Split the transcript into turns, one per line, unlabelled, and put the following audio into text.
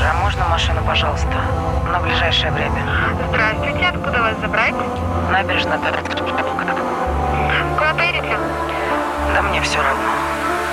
А можно машину, пожалуйста, на ближайшее время?
Здравствуйте, откуда вас забрать?
Набережная Торецкая.